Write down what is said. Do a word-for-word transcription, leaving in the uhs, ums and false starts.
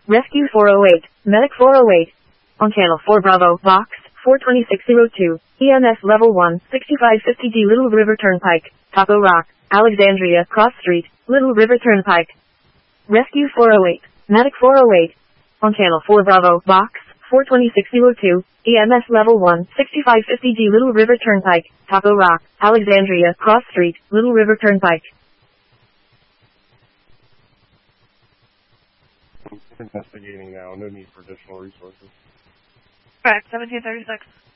Rescue four oh eight, Medic four oh eight. On Channel four Bravo, Box four twenty-six oh two, E M S Level one, sixty-five fifty D Little River Turnpike, Taco Rock, Alexandria, Cross Street, Little River Turnpike. Rescue four oh eight, Medic four oh eight. On Channel four Bravo, Box four twenty-six oh two, E M S Level one, sixty-five fifty D Little River Turnpike, Taco Rock, Alexandria, Cross Street, Little River Turnpike. Investigating now. No need for additional resources. Correct, seventeen thirty-six.